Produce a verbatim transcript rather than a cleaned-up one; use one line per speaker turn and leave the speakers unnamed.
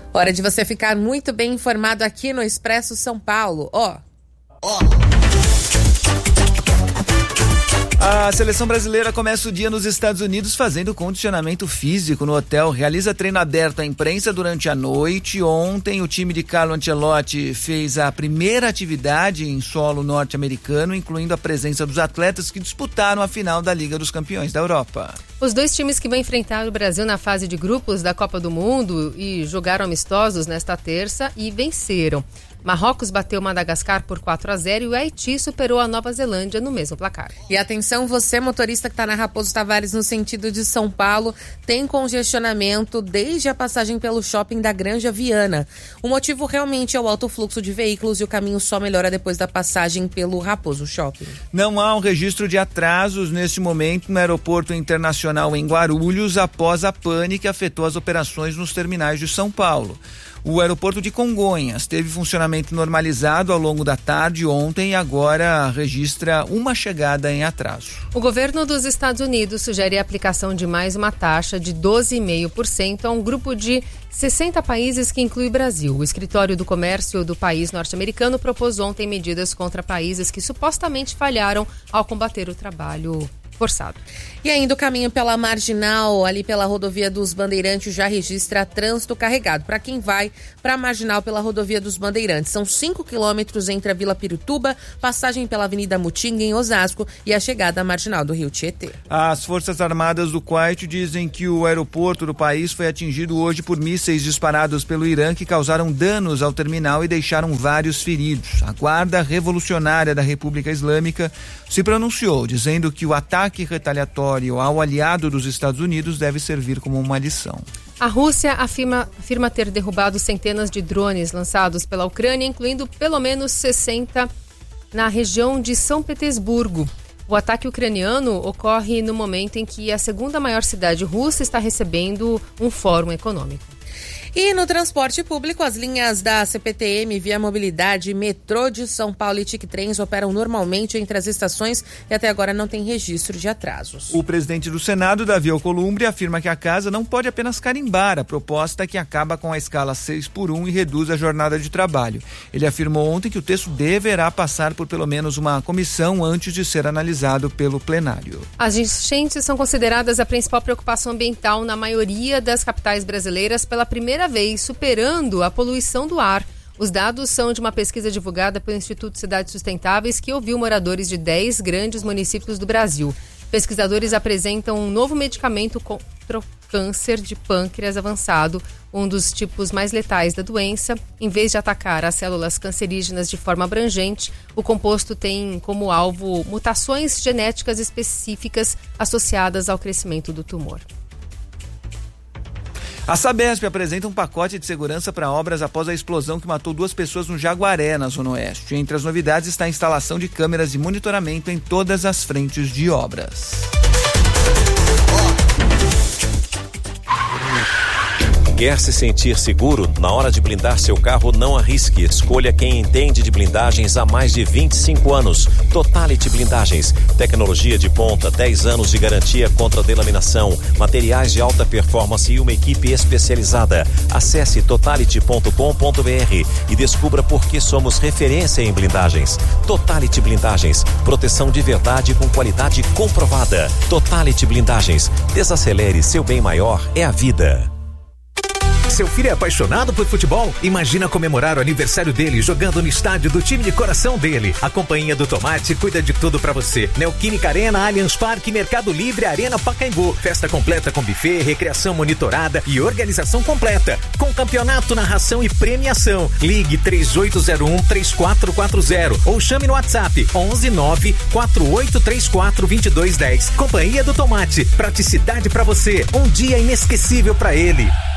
Hora de você ficar muito bem informado aqui no Expresso São Paulo. Ó. Ó.
A seleção brasileira começa o dia nos Estados Unidos fazendo condicionamento físico no hotel, realiza treino aberto à imprensa durante a noite. Ontem o time de Carlo Ancelotti fez a primeira atividade em solo norte-americano, incluindo a presença dos atletas que disputaram a final da Liga dos Campeões da Europa.
Os dois times que vão enfrentar o Brasil na fase de grupos da Copa do Mundo e jogaram amistosos nesta terça e venceram. Marrocos bateu Madagascar por quatro a zero e o Haiti superou a Nova Zelândia no mesmo placar.
E atenção, você motorista que está na Raposo Tavares no sentido de São Paulo, tem congestionamento desde a passagem pelo shopping da Granja Viana. O motivo realmente é o alto fluxo de veículos e o caminho só melhora depois da passagem pelo Raposo Shopping.
Não há um registro de atrasos neste momento no aeroporto internacional em Guarulhos após a pane que afetou as operações nos terminais de São Paulo. O aeroporto de Congonhas teve funcionamento normalizado ao longo da tarde ontem e agora registra uma chegada em atraso.
O governo dos Estados Unidos sugere a aplicação de mais uma taxa de doze vírgula cinco por cento a um grupo de sessenta países que inclui o Brasil. O escritório do comércio do país norte-americano propôs ontem medidas contra países que supostamente falharam ao combater o trabalho forçado.
E ainda o caminho pela Marginal, ali pela rodovia dos Bandeirantes, já registra trânsito carregado. Para quem vai para a Marginal pela rodovia dos Bandeirantes, são cinco quilômetros entre a Vila Pirituba, passagem pela Avenida Mutinga em Osasco e a chegada à Marginal do Rio Tietê.
As Forças Armadas do Kuwait dizem que o aeroporto do país foi atingido hoje por mísseis disparados pelo Irã que causaram danos ao terminal e deixaram vários feridos. A Guarda Revolucionária da República Islâmica se pronunciou, dizendo que o ataque retaliatório ao aliado dos Estados Unidos deve servir como uma lição.
A Rússia afirma, afirma ter derrubado centenas de drones lançados pela Ucrânia, incluindo pelo menos sessenta na região de São Petersburgo. O ataque ucraniano ocorre no momento em que a segunda maior cidade russa está recebendo um fórum econômico.
E no transporte público, as linhas da C P T M, Via Mobilidade, Metrô de São Paulo e TicTrens operam normalmente entre as estações e até agora não tem registro de atrasos.
O presidente do Senado, Davi Alcolumbre, afirma que a casa não pode apenas carimbar a proposta que acaba com a escala seis por um e reduz a jornada de trabalho. Ele afirmou ontem que o texto deverá passar por pelo menos uma comissão antes de ser analisado pelo plenário.
As enchentes são consideradas a principal preocupação ambiental na maioria das capitais brasileiras pela primeira vez, superando a poluição do ar. Os dados são de uma pesquisa divulgada pelo Instituto Cidades Sustentáveis, que ouviu moradores de dez grandes municípios do Brasil. Pesquisadores apresentam um novo medicamento contra o câncer de pâncreas avançado, um dos tipos mais letais da doença. Em vez de atacar as células cancerígenas de forma abrangente, o composto tem como alvo mutações genéticas específicas associadas ao crescimento do tumor.
A Sabesp apresenta um pacote de segurança para obras após a explosão que matou duas pessoas no Jaguaré, na Zona Oeste. Entre as novidades está a instalação de câmeras de monitoramento em todas as frentes de obras.
Quer se sentir seguro? Na hora de blindar seu carro, não arrisque. Escolha quem entende de blindagens há mais de vinte e cinco anos. Totality Blindagens. Tecnologia de ponta, dez anos de garantia contra delaminação, materiais de alta performance e uma equipe especializada. Acesse totality ponto com ponto b r e descubra por que somos referência em blindagens. Totality Blindagens. Proteção de verdade com qualidade comprovada. Totality Blindagens. Desacelere, seu bem maior é a vida.
Seu filho é apaixonado por futebol? Imagina comemorar o aniversário dele jogando no estádio do time de coração dele. A Companhia do Tomate cuida de tudo pra você. Neoquímica Arena, Allianz Parque, Mercado Livre, Arena Pacaembu. Festa completa com buffet, recreação monitorada e organização completa. Com campeonato, narração e premiação. Ligue três oito zero um, três quatro quatro zero ou chame no WhatsApp onze nove quatro oito três quatro dois dois um zero. Companhia do Tomate. Praticidade pra você. Um dia inesquecível pra ele.